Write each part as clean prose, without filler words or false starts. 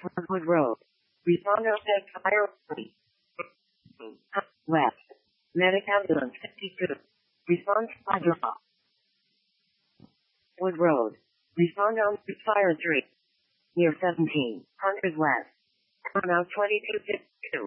Wood Road. Respond outside fire. West. Medic ambulance 52. Response by draw. Wood Road. Respond on fire 3. Near 17. Hunters West. Now 2252.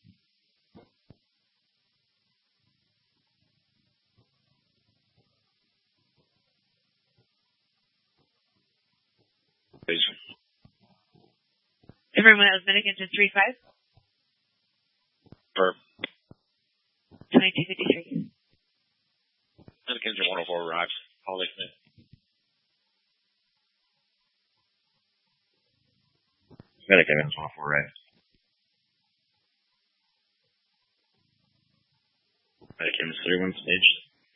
Everyone else, medic engine 3-5. Verb. 2253. Medic engine 104 arrives. Holiday Smith. Medic engine 104 arrives. Medic engine 31 stage.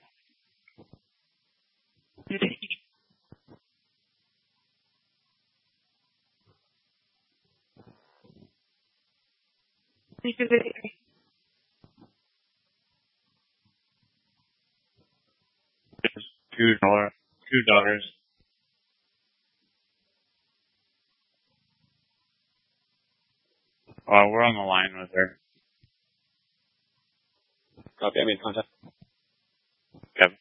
$2. We're on the line with her. Copy, I made contact. Kevin.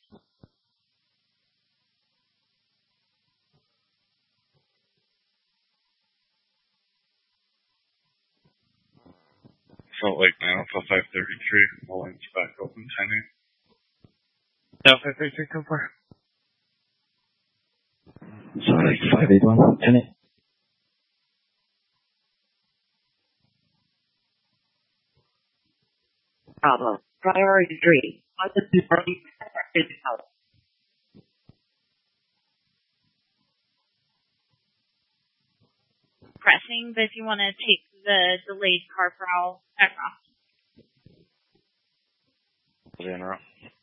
Salt Lake 90533. All lanes back open, 10-8. No, 533, so far. Salt Lake 581, 10-8. Bravo. Priority 3. Pressing, but if you want to take the delayed car prowl across. General.